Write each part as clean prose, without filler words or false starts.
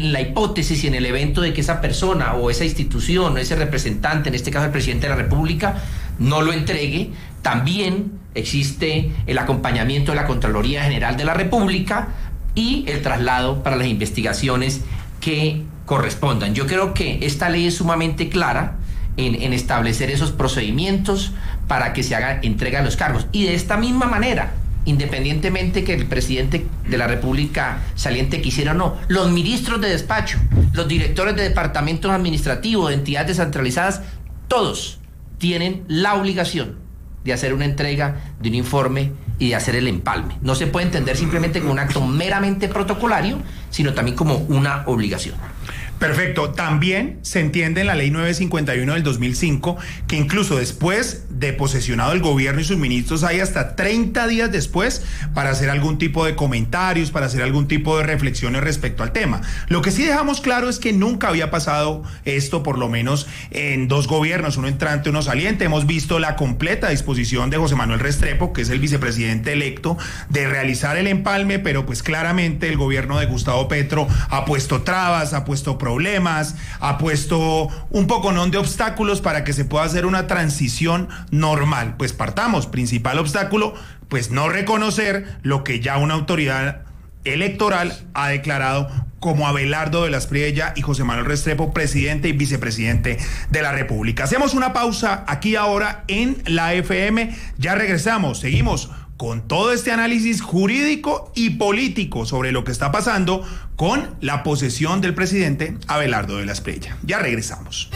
en la hipótesis y en el evento de que esa persona o esa institución o ese representante, en este caso el presidente de la República, no lo entregue, también existe el acompañamiento de la Contraloría General de la República y el traslado para las investigaciones que correspondan. Yo creo que esta ley es sumamente clara en establecer esos procedimientos para que se haga entrega de los cargos. Y de esta misma manera, independientemente que el presidente de la República saliente quisiera o no, los ministros de despacho, los directores de departamentos administrativos, de entidades descentralizadas, todos tienen la obligación de hacer una entrega de un informe y de hacer el empalme. No se puede entender simplemente como un acto meramente protocolario, sino también como una obligación. Perfecto. También se entiende en la ley 951 del 2005 que incluso después de posesionado el gobierno y sus ministros hay hasta 30 días después para hacer algún tipo de comentarios, para hacer algún tipo de reflexiones respecto al tema. Lo que sí dejamos claro es que nunca había pasado esto, por lo menos en dos gobiernos, uno entrante, uno saliente. Hemos visto la completa disposición de José Manuel Restrepo, que es el vicepresidente electo, de realizar el empalme, pero pues claramente el gobierno de Gustavo Petro ha puesto trabas, ha puesto problemas, ha puesto un poconón de obstáculos para que se pueda hacer una transición normal. Pues partamos, principal obstáculo, pues no reconocer lo que ya una autoridad electoral ha declarado como Abelardo de la Espriella y José Manuel Restrepo, presidente y vicepresidente de la República. Hacemos una pausa aquí ahora en la FM, ya regresamos, seguimos con todo este análisis jurídico y político sobre lo que está pasando con la posesión del presidente Abelardo de la Espriella. Ya regresamos.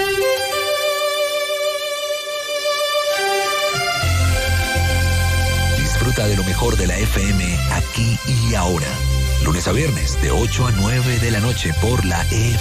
Disfruta de lo mejor de la FM aquí y ahora. Lunes a viernes de 8 a 9 de la noche por la FM.